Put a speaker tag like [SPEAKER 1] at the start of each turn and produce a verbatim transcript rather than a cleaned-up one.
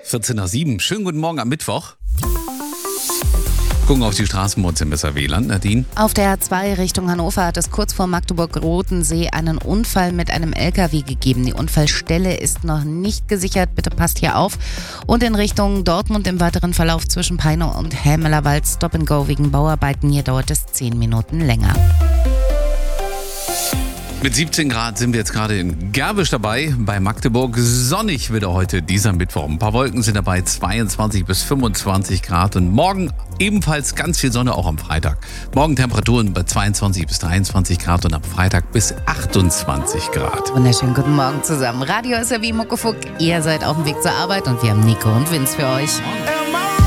[SPEAKER 1] vierzehn nach sieben. Schönen guten Morgen am Mittwoch. Gucken auf die Straßen bei uns im Messerwähland. Nadine?
[SPEAKER 2] Auf der A zwei Richtung Hannover hat es kurz vor Magdeburg-Rotensee einen Unfall mit einem L K W gegeben. Die Unfallstelle ist noch nicht gesichert. Bitte passt hier auf. Und in Richtung Dortmund im weiteren Verlauf zwischen Peine und Hämelerwald Stop and Go wegen Bauarbeiten. Hier dauert es zehn Minuten länger.
[SPEAKER 1] Mit siebzehn Grad sind wir jetzt gerade in Gerbisch dabei, bei Magdeburg. Sonnig wird heute dieser Mittwoch. Ein paar Wolken sind dabei, zweiundzwanzig bis fünfundzwanzig Grad. Und morgen ebenfalls ganz viel Sonne, auch am Freitag. Morgen Temperaturen bei zweiundzwanzig bis dreiundzwanzig Grad und am Freitag bis achtundzwanzig Grad.
[SPEAKER 2] Wunderschönen guten Morgen zusammen. Radio ist ja wie Muckefuck. Ihr seid auf dem Weg zur Arbeit und wir haben Nico und Vince für euch.